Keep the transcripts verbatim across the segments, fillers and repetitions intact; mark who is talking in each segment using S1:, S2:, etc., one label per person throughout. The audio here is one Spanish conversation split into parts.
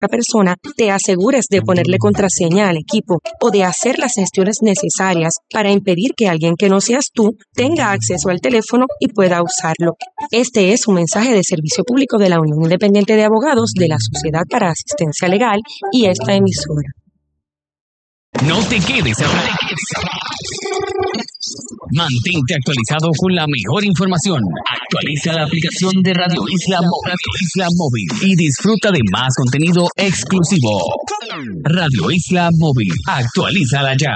S1: persona, te asegures de ponerle contraseña al equipo o de hacer las gestiones necesarias para impedir que alguien que no seas tú tenga acceso al teléfono y pueda usarlo. Este es un mensaje de servicio público de la Unión Independiente de Abogados de la Sociedad para Asistencia Legal y esta emisora.
S2: No te quedes atrás. Mantente actualizado con la mejor información. Actualiza la aplicación de Radio Isla Móvil, Radio Isla Móvil y disfruta de más contenido exclusivo. Radio Isla Móvil, actualízala ya.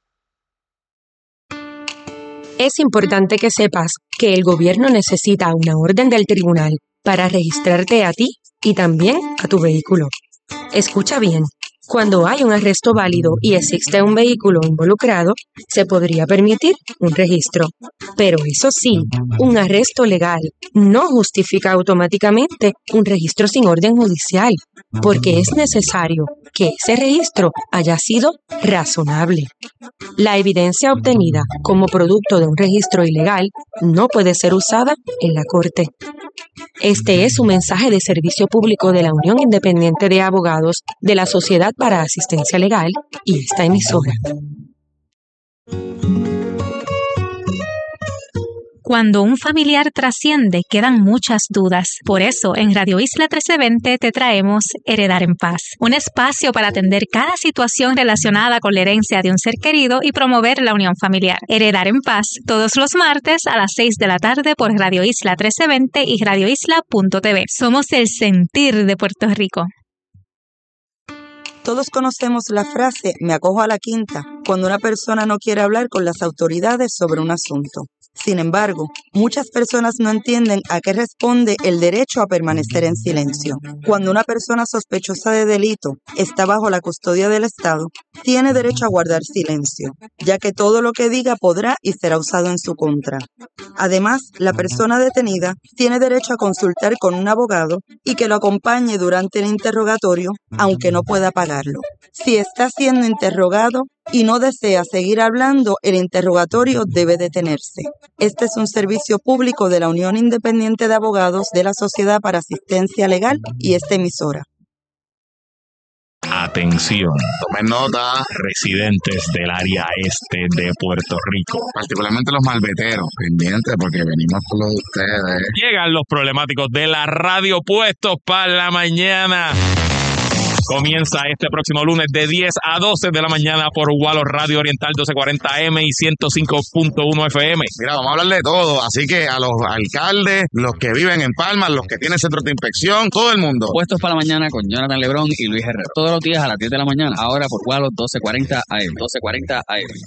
S1: Es importante que sepas que el gobierno necesita una orden del tribunal para registrarte a ti y también a tu vehículo. Escucha bien. Cuando hay un arresto válido y existe un vehículo involucrado, se podría permitir un registro. Pero eso sí, un arresto legal no justifica automáticamente un registro sin orden judicial, porque es necesario que ese registro haya sido razonable. La evidencia obtenida como producto de un registro ilegal no puede ser usada en la corte. Este es un mensaje de servicio público de la Unión Independiente de Abogados de la Sociedad para Asistencia Legal y esta emisora.
S3: Cuando un familiar trasciende, quedan muchas dudas. Por eso, en Radio Isla trece veinte te traemos Heredar en Paz, un espacio para atender cada situación relacionada con la herencia de un ser querido y promover la unión familiar. Heredar en Paz, todos los martes a las seis de la tarde por Radio Isla trece veinte y radio isla punto t v. Somos el sentir de Puerto Rico.
S4: Todos conocemos la frase "me acojo a la quinta" cuando una persona no quiere hablar con las autoridades sobre un asunto. Sin embargo, muchas personas no entienden a qué responde el derecho a permanecer en silencio. Cuando una persona sospechosa de delito está bajo la custodia del Estado, tiene derecho a guardar silencio, ya que todo lo que diga podrá y será usado en su contra. Además, la persona detenida tiene derecho a consultar con un abogado y que lo acompañe durante el interrogatorio, aunque no pueda pagarlo. Si está siendo interrogado y no desea seguir hablando, el interrogatorio debe detenerse. Este es un servicio público de la Unión Independiente de Abogados de la Sociedad para Asistencia Legal y esta emisora.
S2: Atención, tomen nota, residentes del área este de Puerto Rico,
S5: particularmente los malveteros, pendientes porque venimos por lo de ustedes.
S2: Llegan los problemáticos de la radio puestos para la mañana. Comienza este próximo lunes de diez a doce de la mañana por Gualo Radio Oriental doce cuarenta eme y ciento cinco punto uno efe eme.
S5: Mira, vamos a hablar de todo, así que a los alcaldes, los que viven en Palma, los que tienen centros de inspección, todo el mundo.
S6: Puestos para la mañana con Jonathan Lebrón y Luis Herrera. Todos los días a las diez de la mañana, ahora por Gualo doce cuarenta a eme. doce cuarenta a eme.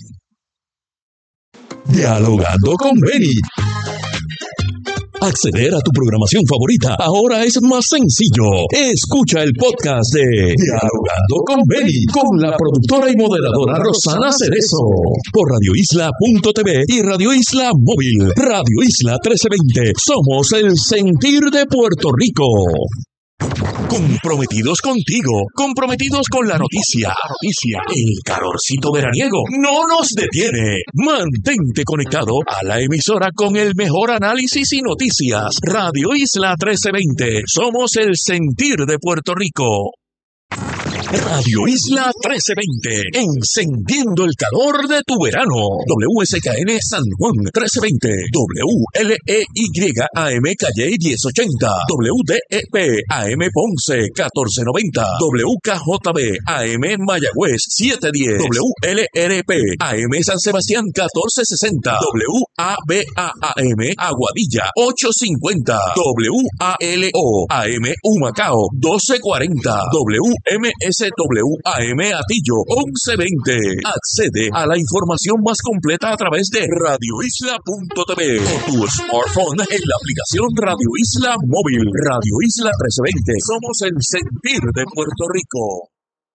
S7: Dialogando con Benny. Acceder a tu programación favorita ahora es más sencillo. Escucha el podcast de Dialogando con Benny con la productora y moderadora Rosana Cerezo por radio isla punto t v y Radio Isla Móvil. Radio Isla trece veinte. Somos el sentir de Puerto Rico. Comprometidos contigo, comprometidos con la noticia, noticia, el calorcito veraniego no nos detiene. Mantente conectado a la emisora con el mejor análisis y noticias. Radio Isla trece veinte, somos el sentir de Puerto Rico. Radio Isla trece veinte, encendiendo el calor de tu verano. W S K N San Juan trece veinte, W L E Y A M Calle diez ochenta, W D E P A M Ponce catorce noventa, W K J B A M Mayagüez setecientos diez, W L R P A M San Sebastián catorce sesenta, W A B A A M Aguadilla ochocientos cincuenta, W A L O A M Humacao doce cuarenta, W M S W A M Atillo once veinte. Accede a la información más completa a través de radio isla punto t v o tu smartphone en la aplicación Radio Isla Móvil. Radio Isla trece veinte. Somos el sentir de Puerto Rico.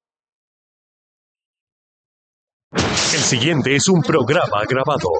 S7: El siguiente es un programa grabado.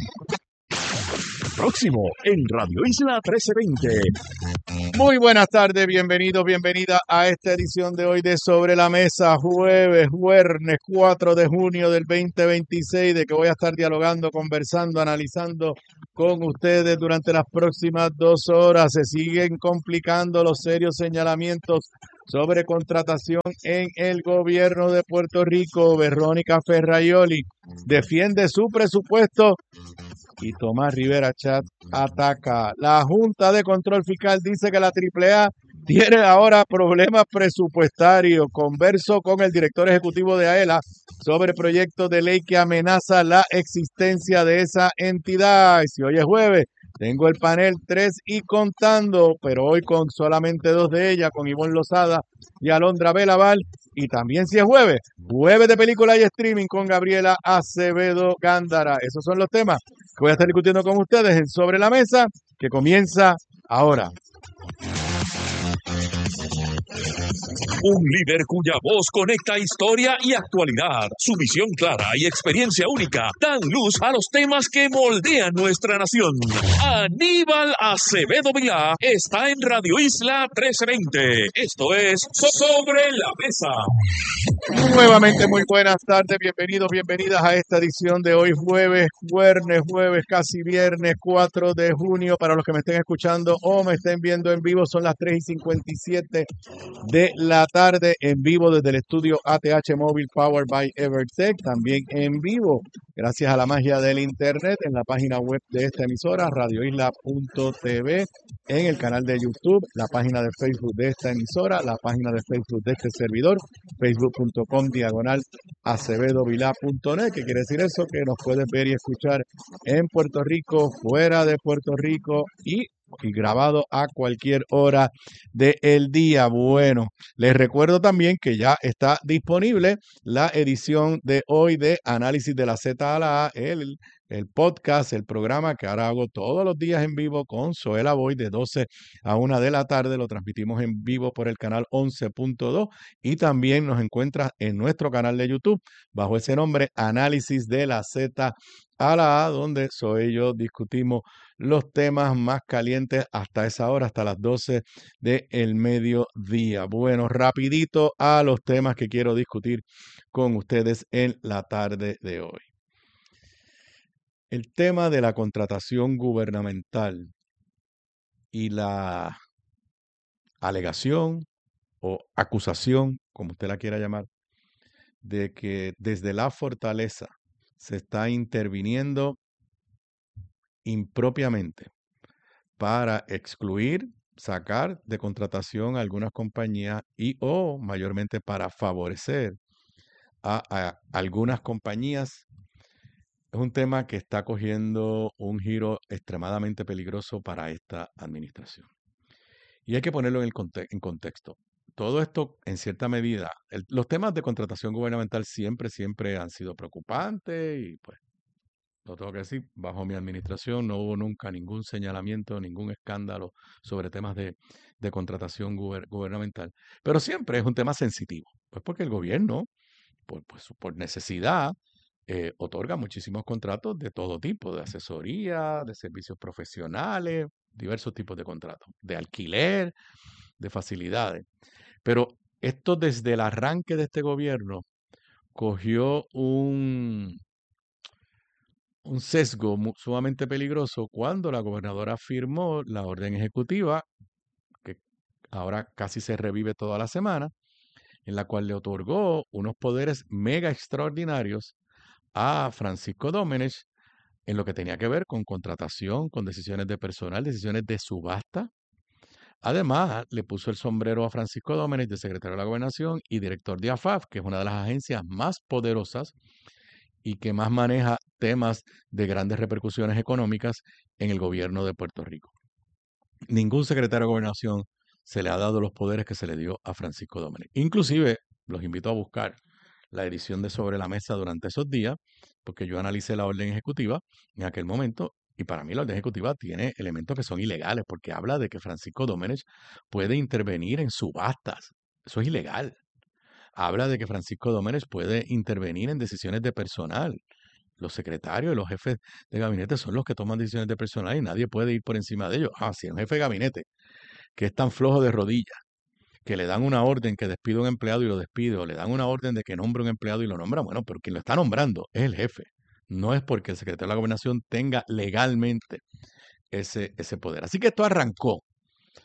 S7: Próximo en Radio Isla trece veinte.
S8: Muy buenas tardes, bienvenidos, bienvenida a esta edición de hoy de Sobre la Mesa, jueves, viernes cuatro de junio del veinte veintiséis, de que voy a estar dialogando, conversando, analizando con ustedes durante las próximas dos horas. Se siguen complicando los serios señalamientos sobre contratación en el gobierno de Puerto Rico. Verónica Ferraioli defiende su presupuesto y Tomás Rivera Chat ataca. La Junta de Control Fiscal dice que la triple A tiene ahora problemas presupuestarios. Converso con el director ejecutivo de AELA sobre proyectos de ley que amenaza la existencia de esa entidad. Y si hoy es jueves, tengo el panel tres y contando, pero hoy con solamente dos de ellas, con Ivonne Lozada y Alondra Belaval. Y también si es jueves, jueves de película y streaming con Gabriela Acevedo Gándara. Esos son los temas que voy a estar discutiendo con ustedes en Sobre la Mesa, que comienza ahora.
S7: Un líder cuya voz conecta historia y actualidad. Su visión clara y experiencia única dan luz a los temas que moldean nuestra nación. Aníbal Acevedo Vilá está en Radio Isla trescientos veinte. Esto es Sobre la Mesa.
S8: Nuevamente muy buenas tardes, bienvenidos, bienvenidas a esta edición de hoy jueves, jueves, jueves, casi viernes cuatro de junio. Para los que me estén escuchando o me estén viendo en vivo, son las tres y cincuenta y siete de la tarde en vivo desde el estudio A T H Móvil Powered by Evertech, también en vivo gracias a la magia del internet en la página web de esta emisora radio isla punto t v, en el canal de YouTube, la página de Facebook de esta emisora, la página de Facebook de este servidor, facebook punto com diagonal acevedo vilá punto net, que quiere decir eso, que nos puedes ver y escuchar en Puerto Rico, fuera de Puerto Rico y y grabado a cualquier hora del día. Bueno, les recuerdo también que ya está disponible la edición de hoy de Análisis de la Z a la A, el, el podcast, el programa que ahora hago todos los días en vivo con Zoela Boy de doce a una de la tarde. Lo transmitimos en vivo por el canal once punto dos y también nos encuentras en nuestro canal de YouTube bajo ese nombre, Análisis de la Z a la A, donde soy y yo discutimos los temas más calientes hasta esa hora, hasta las doce del mediodía. Bueno, rapidito a los temas que quiero discutir con ustedes en la tarde de hoy. El tema de la contratación gubernamental y la alegación o acusación, como usted la quiera llamar, de que desde la fortaleza se está interviniendo impropiamente para excluir, sacar de contratación a algunas compañías y o mayormente para favorecer a, a algunas compañías. Es un tema que está cogiendo un giro extremadamente peligroso para esta administración. Y hay que ponerlo en, el conte- en contexto. Todo esto, en cierta medida, el, los temas de contratación gubernamental siempre, siempre han sido preocupantes y pues lo tengo que decir, bajo mi administración no hubo nunca ningún señalamiento, ningún escándalo sobre temas de, de contratación guber, gubernamental. Pero siempre es un tema sensitivo, pues porque el gobierno, por, pues, por necesidad, eh, otorga muchísimos contratos de todo tipo, de asesoría, de servicios profesionales, diversos tipos de contratos, de alquiler, de facilidades. Pero esto desde el arranque de este gobierno cogió un... un sesgo mu- sumamente peligroso cuando la gobernadora firmó la orden ejecutiva, que ahora casi se revive toda la semana, en la cual le otorgó unos poderes mega extraordinarios a Francisco Domenech en lo que tenía que ver con contratación, con decisiones de personal, decisiones de subasta. Además, le puso el sombrero a Francisco Domenech de secretario de la Gobernación y director de A F A F, que es una de las agencias más poderosas y que más maneja temas de grandes repercusiones económicas en el gobierno de Puerto Rico. Ningún secretario de Gobernación se le ha dado los poderes que se le dio a Francisco Domenech. Inclusive, los invito a buscar la edición de Sobre la Mesa durante esos días, porque yo analicé la orden ejecutiva en aquel momento, y para mí la orden ejecutiva tiene elementos que son ilegales, porque habla de que Francisco Domenech puede intervenir en subastas. Eso es ilegal. Habla de que Francisco Domenech puede intervenir en decisiones de personal. Los secretarios y los jefes de gabinete son los que toman decisiones de personal y nadie puede ir por encima de ellos. Ah, si es un jefe de gabinete que es tan flojo de rodillas, que le dan una orden que despide a un empleado y lo despide, o le dan una orden de que nombre a un empleado y lo nombra, bueno, pero quien lo está nombrando es el jefe. No es porque el secretario de la Gobernación tenga legalmente ese, ese poder. Así que esto arrancó.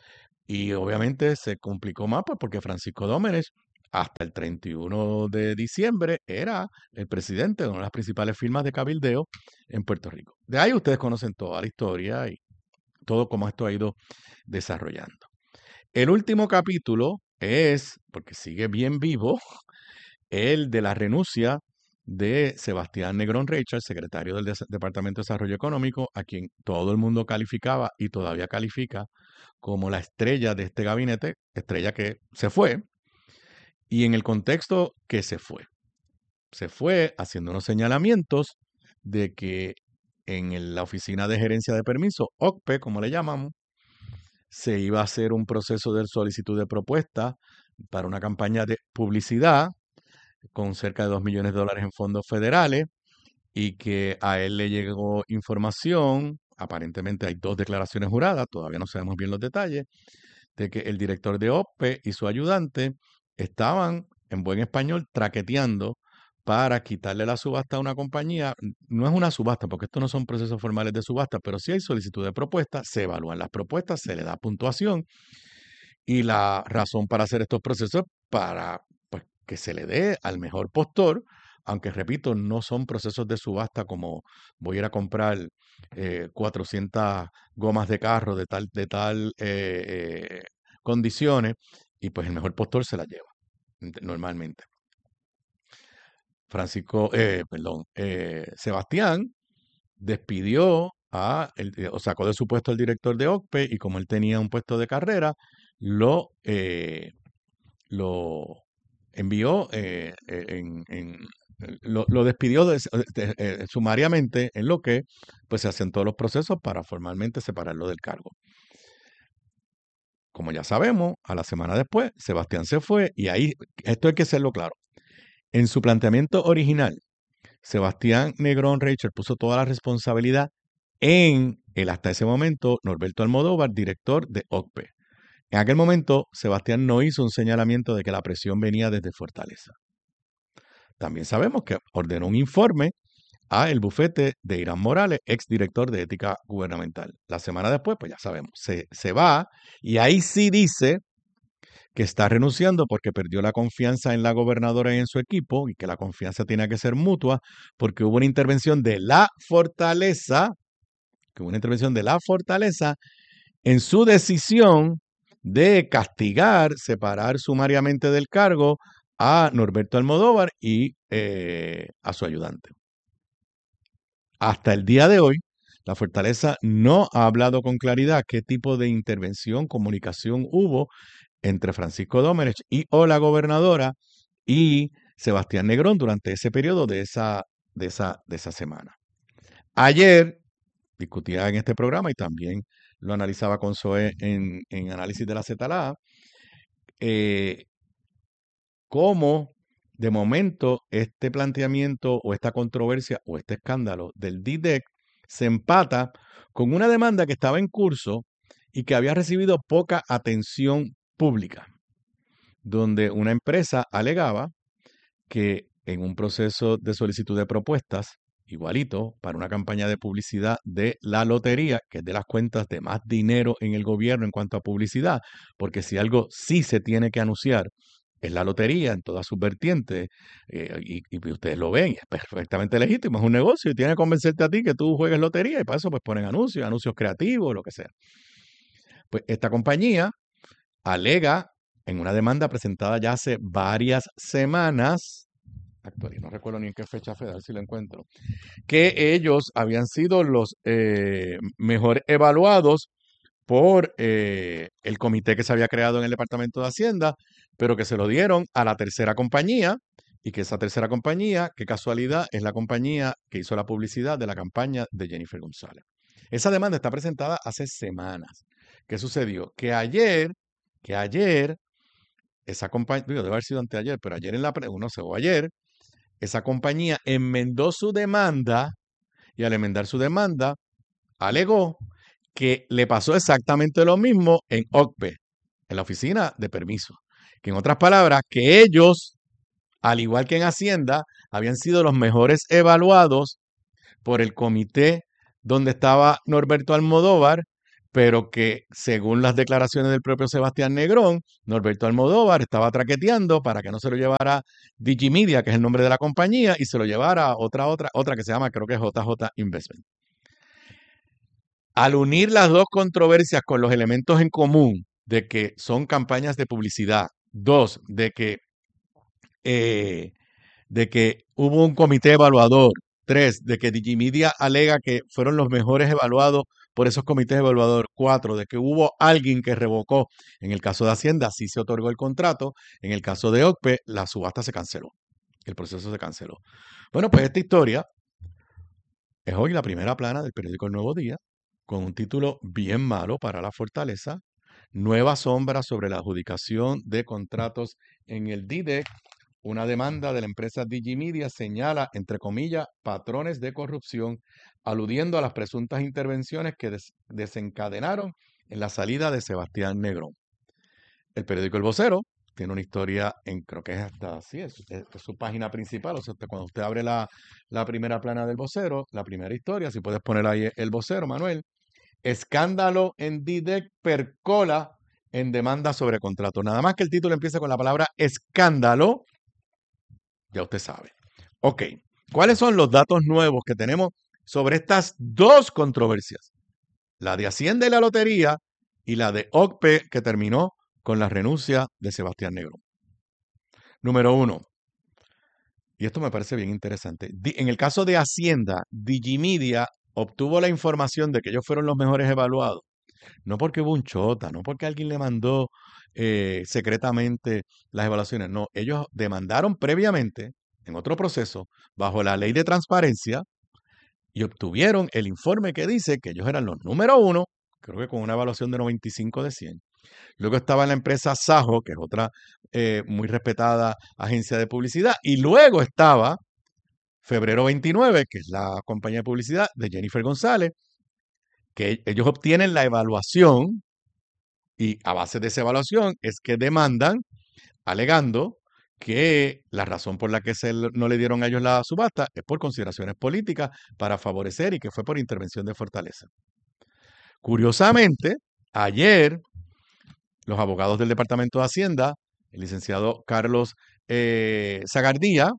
S8: Y obviamente se complicó más pues, porque Francisco Domenech hasta el treinta y uno de diciembre era el presidente de una de las principales firmas de cabildeo en Puerto Rico. De ahí ustedes conocen toda la historia y todo cómo esto ha ido desarrollando. El último capítulo es, porque sigue bien vivo, el de la renuncia de Sebastián Negrón Reichard, secretario del Des- Departamento de Desarrollo Económico, a quien todo el mundo calificaba y todavía califica como la estrella de este gabinete, estrella que se fue, y en el contexto que se fue. Se fue haciendo unos señalamientos de que en el- la Oficina de Gerencia de Permiso, O C P E, como le llamamos, se iba a hacer un proceso de solicitud de propuesta para una campaña de publicidad con cerca de dos millones de dólares en fondos federales y que a él le llegó información, aparentemente hay dos declaraciones juradas, todavía no sabemos bien los detalles, de que el director de O P E y su ayudante estaban, en buen español, traqueteando para quitarle la subasta a una compañía. No es una subasta, porque estos no son procesos formales de subasta, pero sí hay solicitud de propuesta, se evalúan las propuestas, se le da puntuación y la razón para hacer estos procesos es para pues, que se le dé al mejor postor, aunque repito, no son procesos de subasta como voy a ir a comprar eh, cuatrocientas gomas de carro de tal, de tal eh, eh, condiciones y pues el mejor postor se la lleva ent- normalmente. Francisco, eh, perdón, eh, Sebastián despidió a, el- eh, o sacó de su puesto al director de O C P E y como él tenía un puesto de carrera, lo, eh, lo envió eh, eh, en, en- lo, lo despidió de- de- eh, sumariamente, en lo que pues se hacen todos los procesos para formalmente separarlo del cargo. Como ya sabemos, a la semana después, Sebastián se fue y ahí, esto hay que hacerlo claro. En su planteamiento original, Sebastián Negrón Reichard puso toda la responsabilidad en el hasta ese momento Norberto Almodóvar, director de O C P E. En aquel momento, Sebastián no hizo un señalamiento de que la presión venía desde Fortaleza. También sabemos que ordenó un informe a el bufete de Irán Morales, exdirector de Ética Gubernamental. La semana después, pues ya sabemos, se, se va y ahí sí dice que está renunciando porque perdió la confianza en la gobernadora y en su equipo y que la confianza tiene que ser mutua porque hubo una intervención de la Fortaleza, que hubo una intervención de la Fortaleza en su decisión de castigar, separar sumariamente del cargo a Norberto Almodóvar y eh, a su ayudante. Hasta el día de hoy, la Fortaleza no ha hablado con claridad qué tipo de intervención, comunicación hubo entre Francisco Domenech y o la gobernadora y Sebastián Negrón durante ese periodo de esa, de esa, de esa semana. Ayer discutía en este programa y también lo analizaba con Zoe en, en análisis de la Z L A, eh, cómo de momento este planteamiento o esta controversia o este escándalo del D D E C se empata con una demanda que estaba en curso y que había recibido poca atención pública, donde una empresa alegaba que en un proceso de solicitud de propuestas, igualito, para una campaña de publicidad de la lotería, que es de las cuentas de más dinero en el gobierno en cuanto a publicidad, porque si algo sí se tiene que anunciar, es la lotería en todas sus vertientes, eh, y, y ustedes lo ven, y es perfectamente legítimo, es un negocio y tiene que convencerte a ti que tú juegues lotería, y para eso pues ponen anuncios, anuncios creativos, lo que sea. Pues esta compañía alega en una demanda presentada ya hace varias semanas, actualmente no recuerdo ni en qué fecha fue, a ver si lo encuentro, que ellos habían sido los eh, mejor evaluados por eh, el comité que se había creado en el Departamento de Hacienda, pero que se lo dieron a la tercera compañía y que esa tercera compañía, qué casualidad, es la compañía que hizo la publicidad de la campaña de Jennifer González. Esa demanda está presentada hace semanas. ¿Qué sucedió? Que ayer, que ayer, esa compañía, digo, debe haber sido anteayer, pero ayer en la, pre- no sé, o ayer, esa compañía enmendó su demanda y al enmendar su demanda, alegó que le pasó exactamente lo mismo en O C P E, en la oficina de permiso. Que en otras palabras, que ellos, al igual que en Hacienda, habían sido los mejores evaluados por el comité donde estaba Norberto Almodóvar, pero que según las declaraciones del propio Sebastián Negrón, Norberto Almodóvar estaba traqueteando para que no se lo llevara Digimedia, que es el nombre de la compañía, y se lo llevara otra, otra, otra que se llama, creo que es J J Investment. Al unir las dos controversias con los elementos en común de que son campañas de publicidad, dos, de que, eh, de que hubo un comité evaluador, tres, de que Digimedia alega que fueron los mejores evaluados por esos comités evaluadores, cuatro, de que hubo alguien que revocó. En el caso de Hacienda sí se otorgó el contrato, en el caso de O C P E la subasta se canceló, el proceso se canceló. Bueno, pues esta historia es hoy la primera plana del periódico El Nuevo Día, con un título bien malo para la Fortaleza: Nueva sombra sobre la adjudicación de contratos en el D I D E C. Una demanda de la empresa Digimedia señala, entre comillas, patrones de corrupción, aludiendo a las presuntas intervenciones que des desencadenaron en la salida de Sebastián Negrón. El periódico El Vocero tiene una historia en, creo que es hasta así, es, es, es su página principal. O sea, usted, cuando usted abre la, la primera plana del Vocero, la primera historia, si puedes poner ahí El Vocero, Manuel: escándalo en D I D E C percola en demanda sobre contrato. Nada más que el título empieza con la palabra escándalo, ya usted sabe. Ok, ¿cuáles son los datos nuevos que tenemos sobre estas dos controversias? La de Hacienda y la Lotería, y la de O C P E, que terminó con la renuncia de Sebastián Negrón. Número uno, y esto me parece bien interesante, en el caso de Hacienda, Digimedia obtuvo la información de que ellos fueron los mejores evaluados, no porque hubo un chota, no porque alguien le mandó eh, secretamente las evaluaciones, no, ellos demandaron previamente, en otro proceso, bajo la ley de transparencia, y obtuvieron el informe que dice que ellos eran los número uno, creo que con una evaluación de noventa y cinco de cien. Luego estaba la empresa Sajo, que es otra eh, muy respetada agencia de publicidad, y luego estaba Febrero veintinueve, que es la compañía de publicidad de Jennifer González, que ellos obtienen la evaluación, y a base de esa evaluación es que demandan, alegando que la razón por la que se no le dieron a ellos la subasta es por consideraciones políticas para favorecer, y que fue por intervención de Fortaleza. Curiosamente, ayer los abogados del Departamento de Hacienda, el licenciado Carlos eh, Zagardía,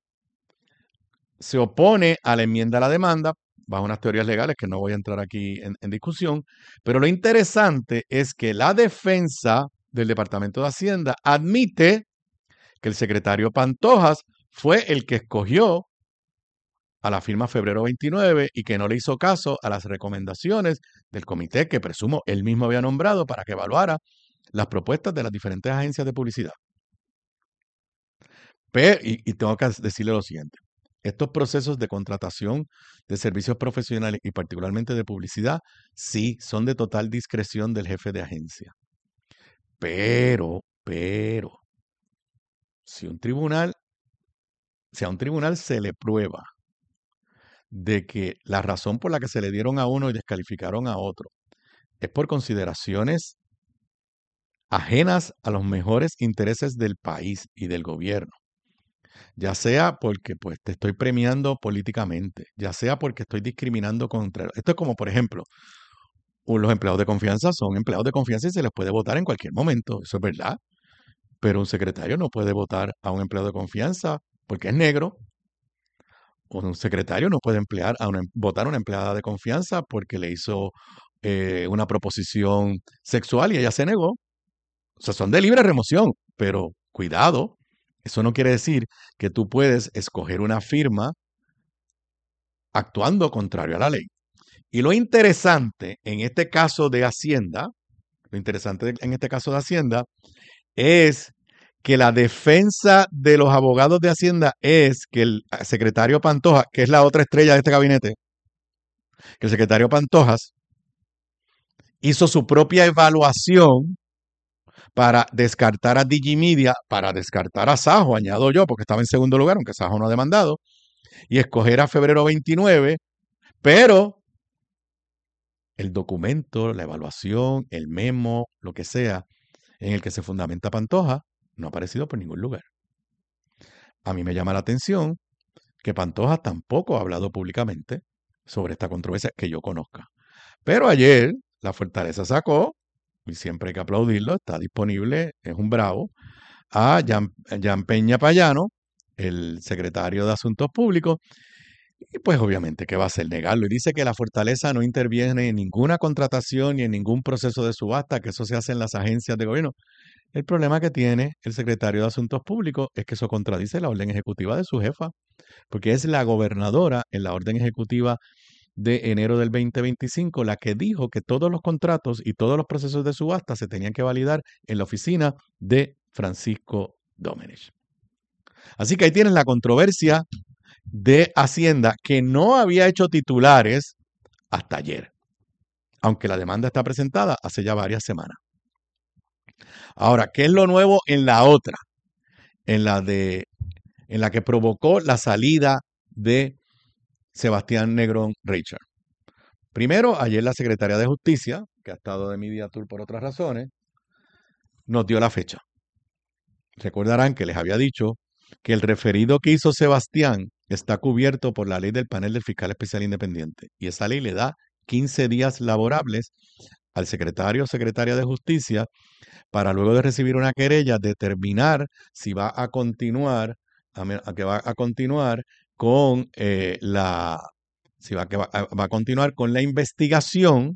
S8: se opone a la enmienda a la demanda bajo unas teorías legales que no voy a entrar aquí en, en discusión, pero lo interesante es que la defensa del Departamento de Hacienda admite que el secretario Pantojas fue el que escogió a la firma Febrero veintinueve y que no le hizo caso a las recomendaciones del comité que presumo él mismo había nombrado para que evaluara las propuestas de las diferentes agencias de publicidad. Pero, y, y tengo que decirle lo siguiente: estos procesos de contratación de servicios profesionales y particularmente de publicidad, sí, son de total discreción del jefe de agencia. Pero, pero, si un tribunal, si a un tribunal se le prueba de que la razón por la que se le dieron a uno y descalificaron a otro es por consideraciones ajenas a los mejores intereses del país y del gobierno, ya sea porque pues te estoy premiando políticamente, ya sea porque estoy discriminando contra... Esto es como, por ejemplo, los empleados de confianza son empleados de confianza y se les puede votar en cualquier momento, eso es verdad, pero un secretario no puede votar a un empleado de confianza porque es negro, o un secretario no puede emplear a una, votar a una empleada de confianza porque le hizo eh, una proposición sexual y ella se negó. O sea, son de libre remoción, pero cuidado, eso no quiere decir que tú puedes escoger una firma actuando contrario a la ley. Y lo interesante en este caso de Hacienda, lo interesante en este caso de Hacienda es que la defensa de los abogados de Hacienda es que el secretario Pantoja, que es la otra estrella de este gabinete, que el secretario Pantojas hizo su propia evaluación para descartar a Digimedia, para descartar a Sajo, añado yo, porque estaba en segundo lugar, aunque Sajo no ha demandado, y escoger a Febrero veintinueve, pero el documento, la evaluación, el memo, lo que sea, en el que se fundamenta Pantoja, no ha aparecido por ningún lugar. A mí me llama la atención que Pantoja tampoco ha hablado públicamente sobre esta controversia que yo conozca. Pero ayer la Fortaleza sacó, y siempre hay que aplaudirlo, está disponible, es un bravo, a Jan, Jan Peña Payano, el secretario de Asuntos Públicos, y pues obviamente, ¿qué va a hacer? Negarlo. Y dice que la Fortaleza no interviene en ninguna contratación ni en ningún proceso de subasta, que eso se hace en las agencias de gobierno. El problema que tiene el secretario de Asuntos Públicos es que eso contradice la orden ejecutiva de su jefa, porque es la gobernadora en la orden ejecutiva de enero del veinte veinticinco la que dijo que todos los contratos y todos los procesos de subasta se tenían que validar en la oficina de Francisco Domenech. Así que ahí tienes la controversia de Hacienda, que no había hecho titulares hasta ayer, aunque la demanda está presentada hace ya varias semanas. Ahora, ¿qué es lo nuevo en la otra? En la de, en la que provocó la salida de Sebastián Negrón Richard. Primero, ayer la Secretaría de Justicia, que ha estado de media tour por otras razones, nos dio la fecha. Recordarán que les había dicho que el referido que hizo Sebastián está cubierto por la ley del panel del fiscal especial independiente, y esa ley le da quince días laborables al secretario o secretaria de Justicia para, luego de recibir una querella, determinar si va a continuar, a, a que va a continuar con eh, la, si va, que va, a, va a continuar con la investigación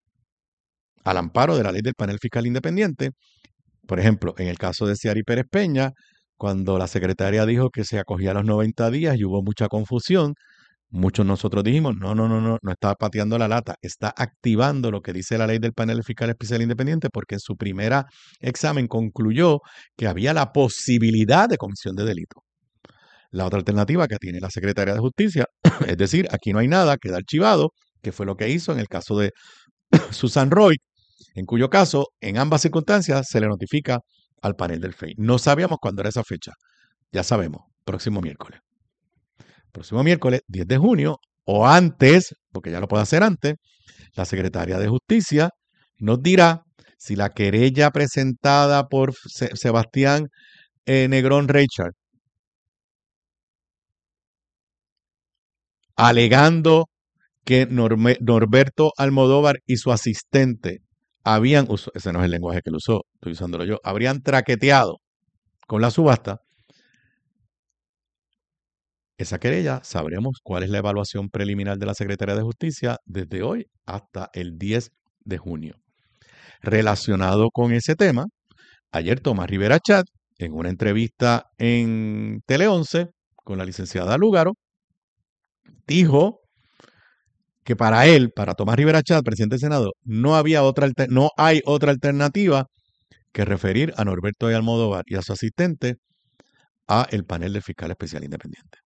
S8: al amparo de la ley del panel fiscal independiente. Por ejemplo, en el caso de Ciari Pérez Peña, cuando la secretaria dijo que se acogía a los noventa días y hubo mucha confusión, muchos nosotros dijimos, no, no, no, no, no está pateando la lata, está activando lo que dice la ley del panel fiscal especial independiente, porque en su primer examen concluyó que había la posibilidad de comisión de delito. La otra alternativa que tiene la Secretaría de Justicia, es decir, aquí no hay nada, queda archivado, que fue lo que hizo en el caso de Susan Roy, en cuyo caso, en ambas circunstancias, se le notifica al panel del F E I. No sabíamos cuándo era esa fecha. Ya sabemos, próximo miércoles. Próximo miércoles, diez de junio, o antes, porque ya lo puede hacer antes, la Secretaría de Justicia nos dirá si la querella presentada por Se- Sebastián eh, Negrón Richard, alegando que Norme- Norberto Almodóvar y su asistente habían, uso- ese no es el lenguaje que él usó, estoy usándolo yo, habrían traqueteado con la subasta, esa querella sabremos cuál es la evaluación preliminar de la Secretaría de Justicia desde hoy hasta el diez de junio. Relacionado con ese tema, ayer Tomás Rivera Chat, en una entrevista en Tele once con la licenciada Lúgaro, dijo que para él, para Tomás Rivera Chat, presidente del Senado, no había otra alter- no hay otra alternativa que referir a Norberto de Almodóvar y a su asistente a el panel del fiscal especial independiente.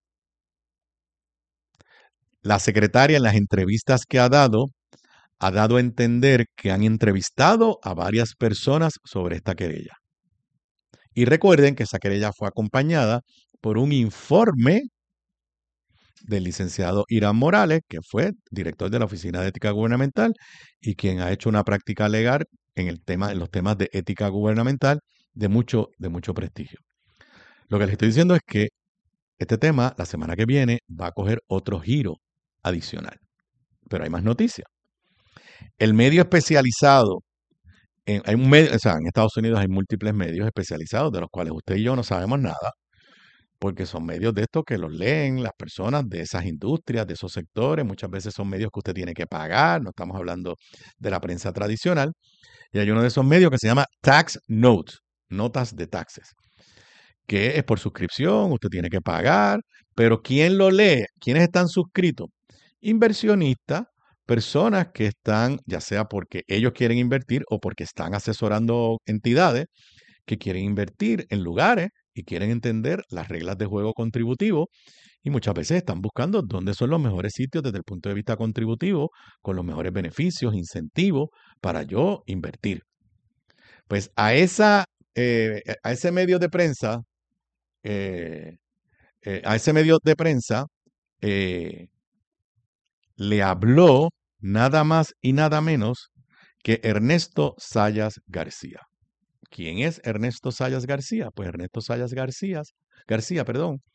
S8: La secretaria, en las entrevistas que ha dado, ha dado a entender que han entrevistado a varias personas sobre esta querella. Y recuerden que esa querella fue acompañada por un informe del licenciado Irán Morales, que fue director de la Oficina de Ética Gubernamental y quien ha hecho una práctica legal en, el tema, en los temas de ética gubernamental de mucho, de mucho prestigio. Lo que les estoy diciendo es que este tema, la semana que viene, va a coger otro giro adicional. Pero hay más noticias. El medio especializado, en, hay un medio, o sea, en Estados Unidos hay múltiples medios especializados de los cuales usted y yo no sabemos nada, porque son medios de estos que los leen las personas de esas industrias, de esos sectores. Muchas veces son medios que usted tiene que pagar, no estamos hablando de la prensa tradicional. Y hay uno de esos medios que se llama Tax Notes, notas de taxes, que es por suscripción, usted tiene que pagar, pero ¿quién lo lee? ¿Quiénes están suscritos? Inversionistas, personas que están, ya sea porque ellos quieren invertir o porque están asesorando entidades que quieren invertir en lugares y quieren entender las reglas de juego contributivo, y muchas veces están buscando dónde son los mejores sitios desde el punto de vista contributivo, con los mejores beneficios, incentivos para yo invertir. Pues a, esa, eh, a ese medio de prensa, eh, eh, a ese medio de prensa eh, le habló nada más y nada menos que Ernesto Zayas García. ¿Quién es Ernesto Zayas García? Pues Ernesto Zayas García, García, perdón,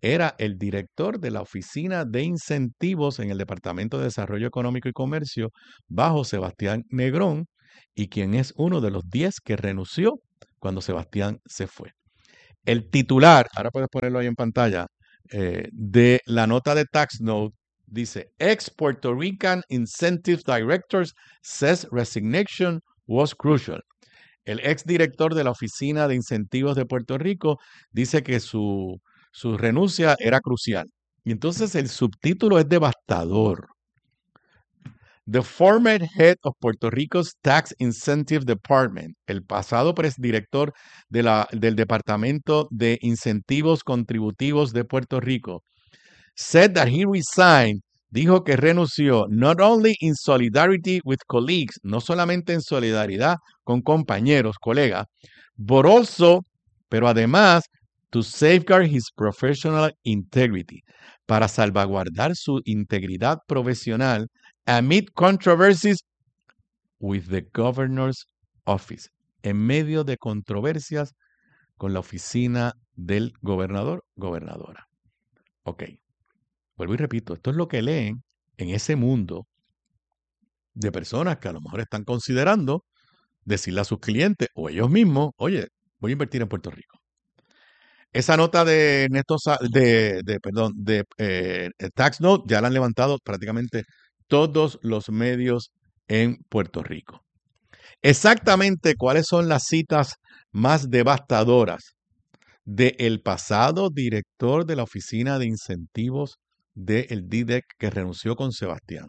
S8: era el director de la Oficina de Incentivos en el Departamento de Desarrollo Económico y Comercio bajo Sebastián Negrón, y quien es uno de los diez que renunció cuando Sebastián se fue. El titular, ahora puedes ponerlo ahí en pantalla, eh, de la nota de Tax Note dice, ex Puerto Rican Incentive Directors says resignation was crucial. El ex director de la Oficina de Incentivos de Puerto Rico dice que su, su renuncia era crucial. Y entonces el subtítulo es devastador. The former head of Puerto Rico's Tax Incentive Department, el pasado presdirector de la, del Departamento de Incentivos Contributivos de Puerto Rico, said that he resigned, dijo que renunció, not only in solidarity with colleagues, no solamente en solidaridad con compañeros, colegas, but also, pero además, to safeguard his professional integrity, para salvaguardar su integridad profesional amid controversies with the governor's office, en medio de controversias con la oficina del gobernador, gobernadora. Ok, vuelvo y repito, esto es lo que leen en ese mundo de personas que a lo mejor están considerando decirle a sus clientes o ellos mismos, oye, voy a invertir en Puerto Rico. Esa nota de Ernesto, de, de, perdón, de eh, Tax Note ya la han levantado prácticamente todos los medios en Puerto Rico. Exactamente cuáles son las citas más devastadoras del pasado director de la Oficina de Incentivos del D D E C que renunció con Sebastián.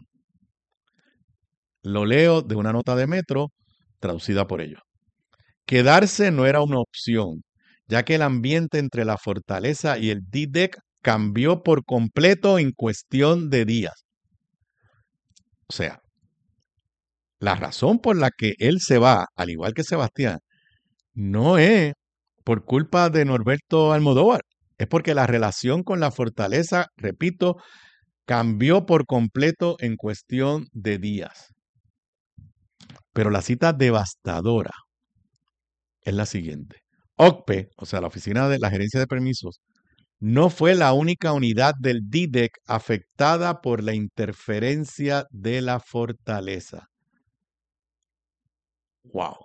S8: Lo leo de una nota de Metro traducida por ellos. Quedarse no era una opción, ya que el ambiente entre la Fortaleza y el D D E C cambió por completo en cuestión de días. O sea, la razón por la que él se va, al igual que Sebastián, no es por culpa de Norberto Almodóvar, es porque la relación con la Fortaleza, repito, cambió por completo en cuestión de días. Pero la cita devastadora es la siguiente. O C P E, o sea, la Oficina de la Gerencia de Permisos, no fue la única unidad del D D E C afectada por la interferencia de la Fortaleza. ¡Wow!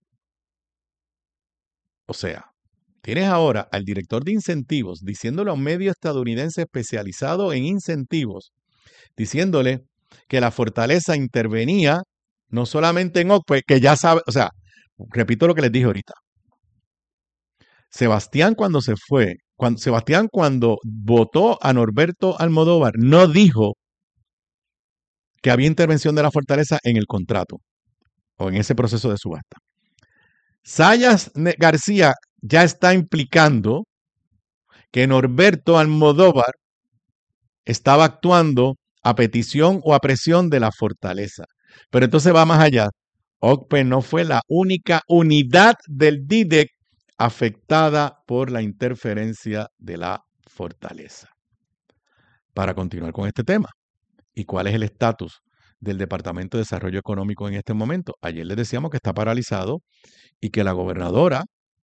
S8: O sea, tienes ahora al director de incentivos diciéndole a un medio estadounidense especializado en incentivos, diciéndole que la Fortaleza intervenía no solamente en O C P E, que ya sabe, o sea, repito lo que les dije ahorita. Sebastián cuando se fue, cuando, Sebastián cuando votó a Norberto Almodóvar, no dijo que había intervención de la Fortaleza en el contrato o en ese proceso de subasta. Sayas García ya está implicando que Norberto Almodóvar estaba actuando a petición o a presión de la Fortaleza. Pero entonces va más allá. O C P E no fue la única unidad del D D E C afectada por la interferencia de la Fortaleza. Para continuar con este tema, ¿y cuál es el estatus del Departamento de Desarrollo Económico en este momento? Ayer les decíamos que está paralizado y que la gobernadora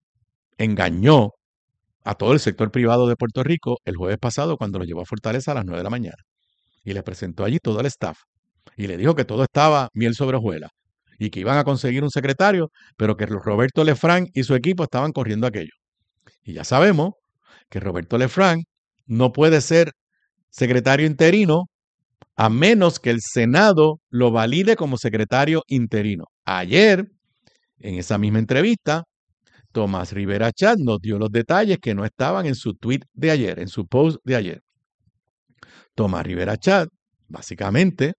S8: engañó a todo el sector privado de Puerto Rico el jueves pasado cuando lo llevó a Fortaleza a las nueve de la mañana y les presentó allí todo el staff y le dijo que todo estaba miel sobre hojuelas y que iban a conseguir un secretario, pero que Roberto Lefranc y su equipo estaban corriendo aquello. Y ya sabemos que Roberto Lefranc no puede ser secretario interino a menos que el Senado lo valide como secretario interino. Ayer, en esa misma entrevista, Tomás Rivera Chat nos dio los detalles que no estaban en su tweet de ayer, en su post de ayer. Tomás Rivera Chat, básicamente,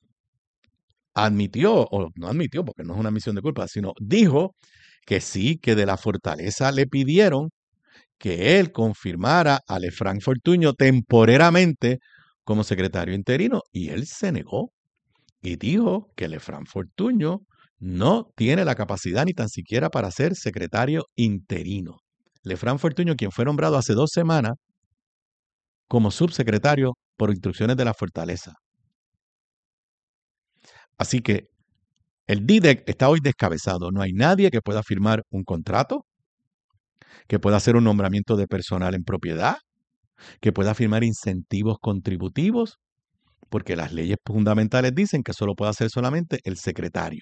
S8: admitió, o no admitió porque no es una admisión de culpa, sino dijo que sí, que de la Fortaleza le pidieron que él confirmara a Lefranc Fortuño temporariamente como secretario interino y él se negó y dijo que Lefranc Fortuño no tiene la capacidad ni tan siquiera para ser secretario interino. Lefranc Fortuño, quien fue nombrado hace dos semanas como subsecretario por instrucciones de la Fortaleza. Así que el D D E C está hoy descabezado. No hay nadie que pueda firmar un contrato, que pueda hacer un nombramiento de personal en propiedad, que pueda firmar incentivos contributivos, porque las leyes fundamentales dicen que eso lo puede hacer solamente el secretario.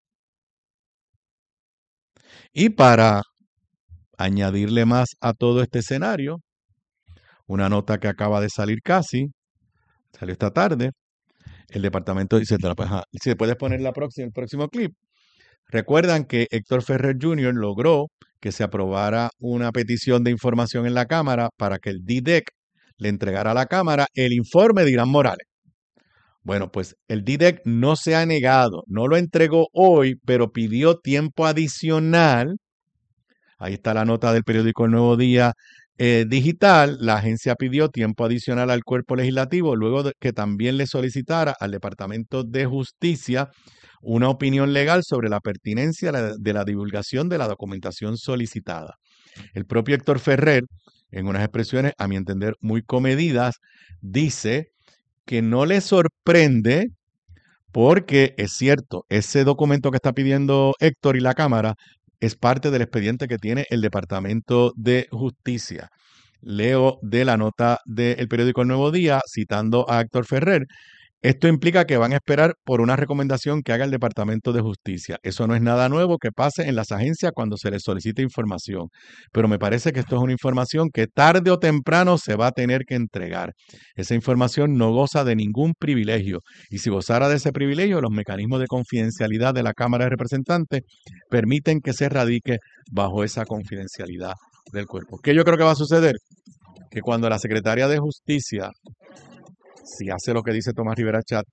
S8: Y para añadirle más a todo este escenario, una nota que acaba de salir casi, salió esta tarde, el departamento dice, si se puedes poner la próxima, el próximo clip, recuerdan que Héctor Ferrer junior logró que se aprobara una petición de información en la Cámara para que el D D E C le entregara a la Cámara el informe de Irán Morales. Bueno, pues el D D E C no se ha negado, no lo entregó hoy, pero pidió tiempo adicional. Ahí está la nota del periódico El Nuevo Día eh, Digital. La agencia pidió tiempo adicional al cuerpo legislativo luego de que también le solicitara al Departamento de Justicia una opinión legal sobre la pertinencia de la, de la divulgación de la documentación solicitada. El propio Héctor Ferrer, en unas expresiones, a mi entender, muy comedidas, dice que no le sorprende porque, es cierto, ese documento que está pidiendo Héctor y la Cámara es parte del expediente que tiene el Departamento de Justicia. Leo de la nota del periódico El Nuevo Día, citando a Héctor Ferrer. Esto implica que van a esperar por una recomendación que haga el Departamento de Justicia. Eso no es nada nuevo que pase en las agencias cuando se les solicita información. Pero me parece que esto es una información que tarde o temprano se va a tener que entregar. Esa información no goza de ningún privilegio. Y si gozara de ese privilegio, los mecanismos de confidencialidad de la Cámara de Representantes permiten que se radique bajo esa confidencialidad del cuerpo. ¿Qué yo creo que va a suceder? Que cuando la Secretaria de Justicia, si hace lo que dice Tomás Rivera Chat,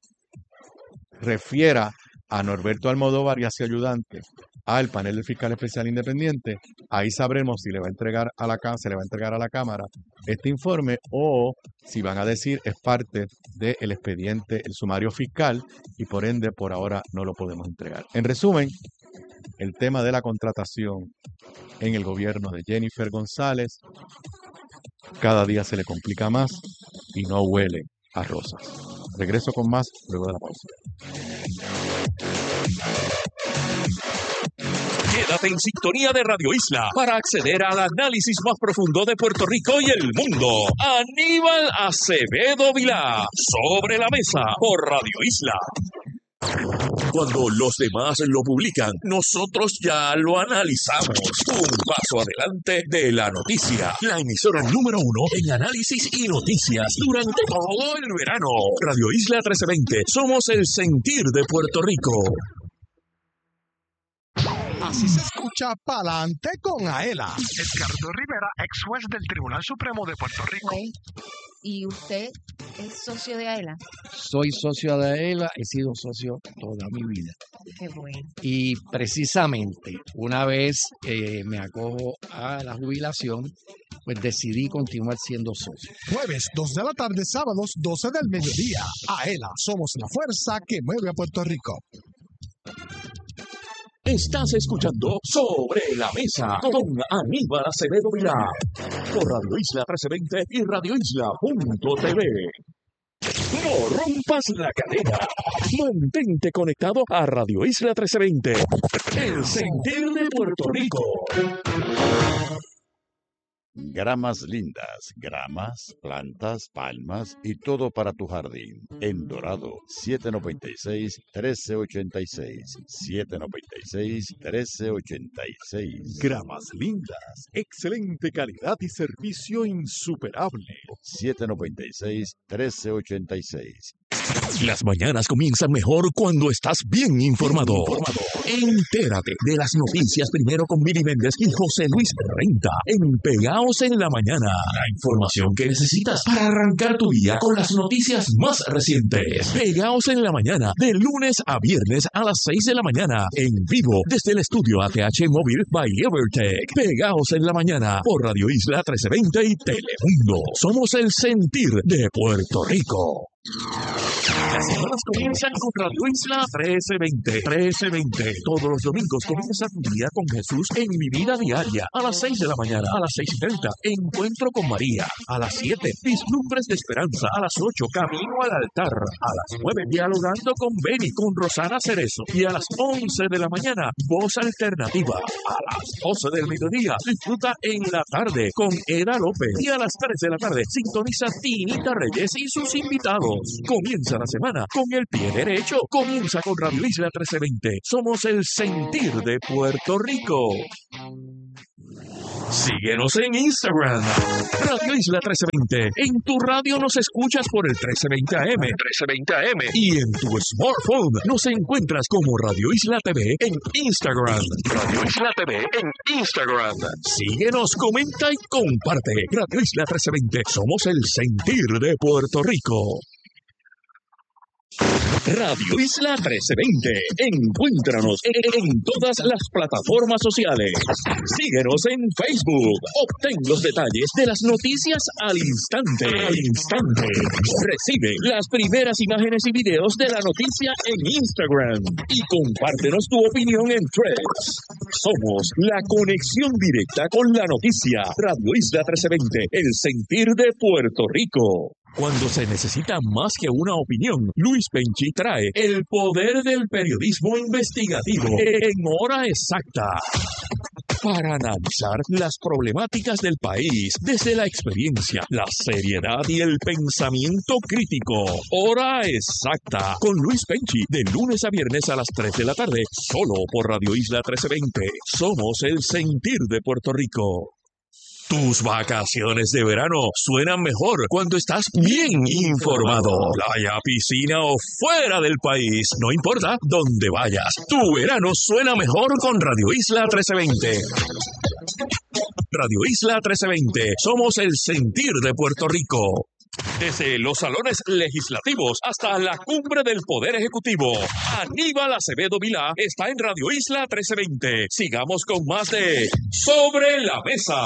S8: refiera a Norberto Almodóvar y a su ayudante al panel del fiscal especial independiente, ahí sabremos si le va a entregar a la se le va a entregar a la Cámara este informe o si van a decir es parte del expediente, el sumario fiscal, y por ende por ahora no lo podemos entregar. En resumen, el tema de la contratación en el gobierno de Jennifer González cada día se le complica más y no huele a rosas. Regreso con más luego de la pausa.
S7: Quédate en sintonía de Radio Isla para acceder al análisis más profundo de Puerto Rico y el mundo. Aníbal Acevedo Vilá, Sobre la Mesa, por Radio Isla. Cuando los demás lo publican, nosotros ya lo analizamos. Un paso adelante de la noticia. La emisora número uno en análisis y noticias durante todo el verano. Radio Isla trece veinte. Somos el sentir de Puerto Rico.
S9: Así se escucha Pa'lante con Aela. Edgardo Rivera, ex juez del Tribunal Supremo de Puerto Rico.
S10: ¿Y usted es socio de Aela?
S11: Soy socio de Aela, he sido socio toda mi vida.
S10: Qué bueno.
S11: Y precisamente, una vez eh, me acojo a la jubilación, pues decidí continuar siendo socio.
S9: Jueves, dos de la tarde, sábados, doce del mediodía. Aela, somos la fuerza que mueve a Puerto Rico.
S7: Estás escuchando Sobre la Mesa con Aníbal Acevedo Vilá por Radio Isla trece veinte y radio isla punto t v. No rompas la cadena. Mantente conectado a Radio Isla trece veinte, el sentir de Puerto Rico.
S12: Gramas lindas, gramas, plantas, palmas y todo para tu jardín. En Dorado, siete noventa y seis, trece ochenta y seis. siete noventa y seis, trece ochenta y seis.
S13: Gramas lindas, excelente calidad y servicio insuperable.
S12: siete noventa y seis, trece ochenta y seis.
S7: Las mañanas comienzan mejor cuando estás bien informado. informado. Entérate de las noticias primero con Mili Méndez y José Luis Renta en Pegaos en la Mañana. La información que necesitas para arrancar tu día con las noticias más recientes. Pegaos en la Mañana, de lunes a viernes a las seis de la mañana. En vivo desde el estudio A T H Móvil by Evertech. Pegaos en la Mañana por Radio Isla trece veinte y Telemundo. Somos el sentir de Puerto Rico. Las semanas comienzan con Radio Isla trece veinte. trece veinte. Todos los domingos comienza tu día con Jesús en Mi Vida Diaria. A las seis de la mañana, a las seis y treinta, Encuentro con María. A las siete, Vislumbres de Esperanza. A las ocho, Camino al Altar. A las nueve, Dialogando con Beni, con Rosana Cerezo. Y a las once de la mañana, Voz Alternativa. A las doce del mediodía, disfruta En la Tarde con Eda López. Y a las tres de la tarde, sintoniza Tinita Reyes y sus invitados. Comienza la semana con el pie derecho. Comienza con Radio Isla trece veinte. Somos el sentir de Puerto Rico. Síguenos en Instagram, Radio Isla trece veinte. En tu radio nos escuchas por el trece veinte A M, trece veinte A M. Y en tu smartphone nos encuentras como Radio Isla T V en Instagram. Radio Isla T V en Instagram. Síguenos, comenta y comparte. Radio Isla trece veinte. Somos el sentir de Puerto Rico. Radio Isla trece veinte. Encuéntranos en todas las plataformas sociales. Síguenos en Facebook. Obtén los detalles de las noticias al instante. Al instante. Recibe las primeras imágenes y videos de la noticia en Instagram. Y compártenos tu opinión en Threads. Somos la conexión directa con la noticia. Radio Isla trece veinte. El sentir de Puerto Rico. Cuando se necesita más que una opinión, Luis Penchi trae el poder del periodismo investigativo en hora exacta para analizar las problemáticas del país desde la experiencia, la seriedad y el pensamiento crítico. Hora exacta con Luis Penchi de lunes a viernes a las tres de la tarde, solo por Radio Isla trece veinte. Somos el sentir de Puerto Rico. Tus vacaciones de verano suenan mejor cuando estás bien informado. Playa, piscina o fuera del país, no importa dónde vayas. Tu verano suena mejor con Radio Isla trece veinte. Radio Isla trece veinte. Somos el sentir de Puerto Rico. Desde los salones legislativos hasta la cumbre del Poder Ejecutivo, Aníbal Acevedo Vilá está en Radio Isla trece veinte. Sigamos con más de Sobre la Mesa.